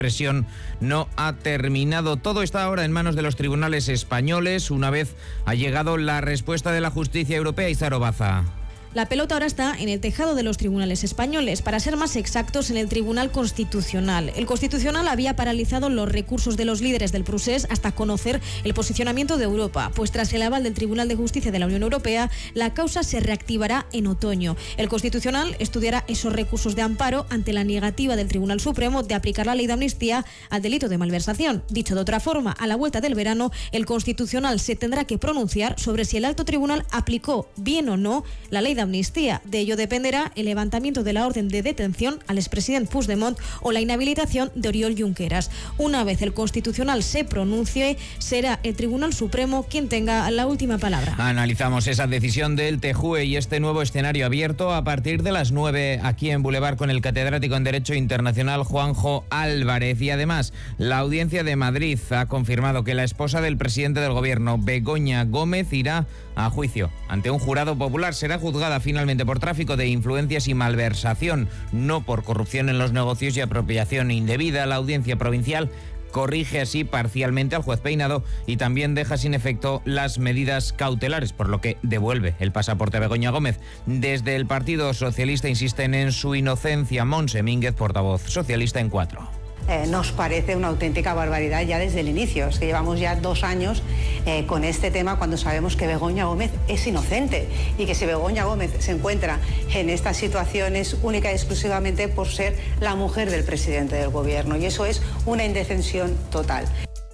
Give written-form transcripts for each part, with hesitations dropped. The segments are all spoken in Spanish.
presión no ha terminado. Todo está ahora en manos de los tribunales españoles, una vez ha llegado la respuesta de la justicia europea. Izaro Baza. La pelota ahora está en el tejado de los tribunales españoles, para ser más exactos, en el Tribunal Constitucional. El Constitucional había paralizado los recursos de los líderes del procés hasta conocer el posicionamiento de Europa, pues tras el aval del Tribunal de Justicia de la Unión Europea, la causa se reactivará en otoño. El Constitucional estudiará esos recursos de amparo ante la negativa del Tribunal Supremo de aplicar la ley de amnistía al delito de malversación. Dicho de otra forma, a la vuelta del verano, el Constitucional se tendrá que pronunciar sobre si el alto tribunal aplicó bien o no la ley de amnistía. De ello dependerá el levantamiento de la orden de detención al expresidente Puigdemont o la inhabilitación de Oriol Junqueras. Una vez el Constitucional se pronuncie, será el Tribunal Supremo quien tenga la última palabra. Analizamos esa decisión del TJUE y este nuevo escenario abierto a partir de las 9 aquí en Boulevard con el catedrático en Derecho Internacional Juanjo Álvarez. Y además, la Audiencia de Madrid ha confirmado que la esposa del presidente del Gobierno, Begoña Gómez, irá a juicio ante un jurado popular. Será juzgada finalmente por tráfico de influencias y malversación, no por corrupción en los negocios y apropiación indebida. La Audiencia Provincial corrige así parcialmente al juez Peinado y también deja sin efecto las medidas cautelares, por lo que devuelve el pasaporte a Begoña Gómez. Desde el Partido Socialista insisten en su inocencia. Montse Mínguez, portavoz socialista en 4. Nos parece una auténtica barbaridad ya desde el inicio. Es que llevamos ya 2 años con este tema cuando sabemos que Begoña Gómez es inocente y que si Begoña Gómez se encuentra en esta situación es única y exclusivamente por ser la mujer del presidente del Gobierno, y eso es una indefensión total.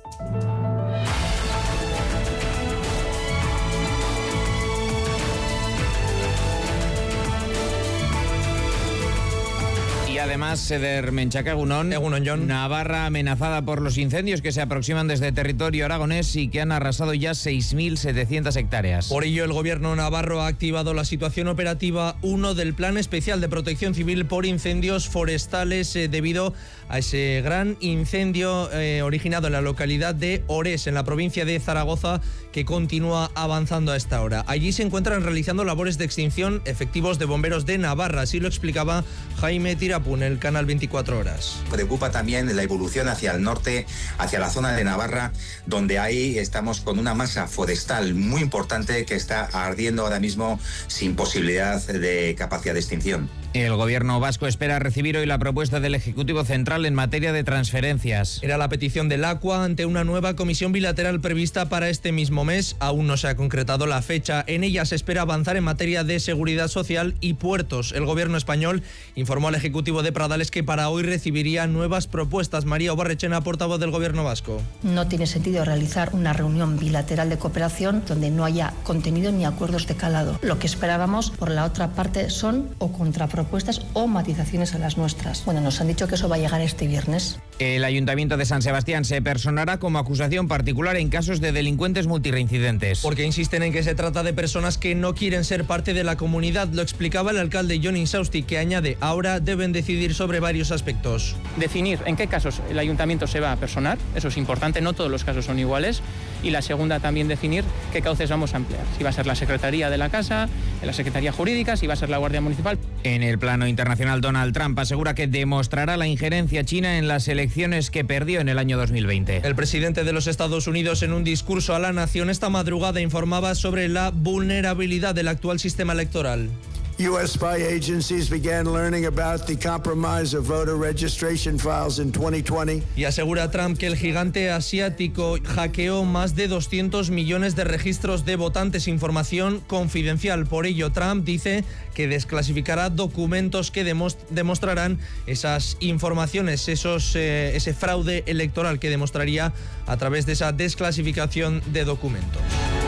Y además, Seder Menchaca, Egunon, John. Navarra amenazada por los incendios que se aproximan desde territorio aragonés y que han arrasado ya 6.700 hectáreas. Por ello, el gobierno navarro ha activado la situación operativa 1 del Plan Especial de Protección Civil por incendios forestales debido a ese gran incendio originado en la localidad de Orés, en la provincia de Zaragoza, que continúa avanzando a esta hora. Allí se encuentran realizando labores de extinción efectivos de bomberos de Navarra, así lo explicaba Jaime Tirapun, el canal 24 Horas. Preocupa también la evolución hacia el norte, hacia la zona de Navarra, donde ahí estamos con una masa forestal muy importante que está ardiendo ahora mismo sin posibilidad de capacidad de extinción. El gobierno vasco espera recibir hoy la propuesta del Ejecutivo Central en materia de transferencias. Era la petición del ACUA ante una nueva comisión bilateral prevista para este mismo mes. Aún no se ha concretado la fecha. En ella se espera avanzar en materia de seguridad social y puertos. El gobierno español informó al Ejecutivo de Pradales que para hoy recibiría nuevas propuestas. María Obarrechena, portavoz del gobierno vasco. No tiene sentido realizar una reunión bilateral de cooperación donde no haya contenido ni acuerdos de calado. Lo que esperábamos por la otra parte son o contrapropuestas o matizaciones a las nuestras. Bueno, nos han dicho que eso va a llegar este viernes. El Ayuntamiento de San Sebastián se personará como acusación particular en casos de delincuentes multireincidentes. Porque insisten en que se trata de personas que no quieren ser parte de la comunidad. Lo explicaba el alcalde Jon Insausti, que añade, ahora deben decidir sobre varios aspectos. Definir en qué casos el ayuntamiento se va a personar, eso es importante, no todos los casos son iguales. Y la segunda, también definir qué cauces vamos a emplear. Si va a ser la Secretaría de la Casa, la Secretaría Jurídica, si va a ser la Guardia Municipal. En el plano internacional, Donald Trump asegura que demostrará la injerencia china en las elecciones que perdió en el año 2020. El presidente de los Estados Unidos, en un discurso a la nación esta madrugada, informaba sobre la vulnerabilidad del actual sistema electoral. U.S. spy agencies began learning about the compromise of voter registration files in 2020. Y asegura Trump que el gigante asiático hackeó más de 200 millones de registros de votantes, información confidencial. Por ello, Trump dice que desclasificará documentos que demostrarán esas informaciones, ese fraude electoral que demostraría a través de esa desclasificación de documentos.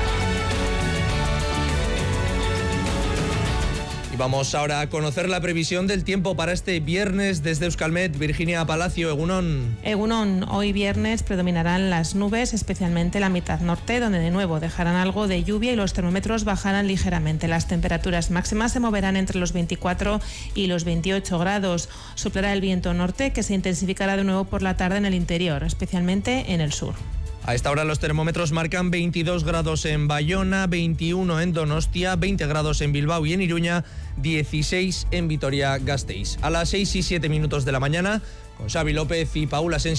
Vamos ahora a conocer la previsión del tiempo para este viernes desde Euskalmet. Virginia Palacio, Egunon. Egunon, hoy viernes predominarán las nubes, especialmente la mitad norte, donde de nuevo dejarán algo de lluvia y los termómetros bajarán ligeramente. Las temperaturas máximas se moverán entre los 24 y los 28 grados. Soplará el viento norte, que se intensificará de nuevo por la tarde en el interior, especialmente en el sur. A esta hora los termómetros marcan 22 grados en Bayona, 21 en Donostia, 20 grados en Bilbao y en Iruña, 16 en Vitoria-Gasteiz. A las 6 y 7 minutos de la mañana, con Xavi López y Paula Asensio.